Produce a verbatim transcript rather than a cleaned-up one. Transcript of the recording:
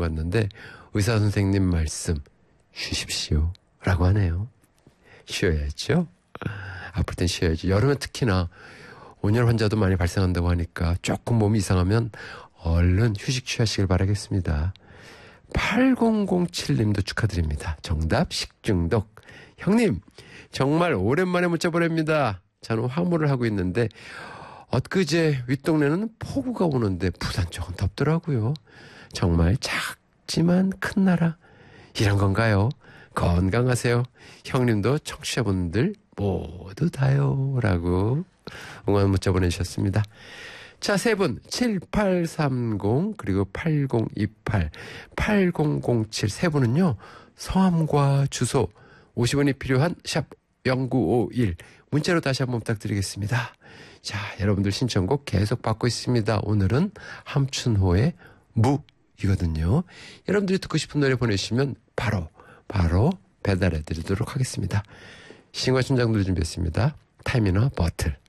다녀봤는데 의사 선생님 말씀 쉬십시오 라고 하네요. 쉬어야죠. 아플 땐 쉬어야죠. 여름에 특히나 온열 환자도 많이 발생한다고 하니까 조금 몸이 이상하면 얼른 휴식 취하시길 바라겠습니다. 팔공공칠 님도 축하드립니다. 정답 식중독. 형님 정말 오랜만에 문자 보냅니다. 저는 화물을 하고 있는데 엊그제 윗동네는 폭우가 오는데 부산 쪽은 덥더라고요. 정말 작지만 큰 나라 이런 건가요? 건강하세요. 형님도 청취자분들 모두 다요 라고 응원 문자 보내주셨습니다. 자, 세 분 칠팔삼공 그리고 팔공이팔 팔공공칠 세 분은요. 성함과 주소 오십 원이 필요한 샵 공구오일 문자로 다시 한번 부탁드리겠습니다. 자, 여러분들 신청곡 계속 받고 있습니다. 오늘은 함춘호의 무이거든요. 여러분들이 듣고 싶은 노래 보내주시면 바로 바로 배달해 드리도록 하겠습니다. 신과 춘장들 준비했습니다. 타이밍어 버틀.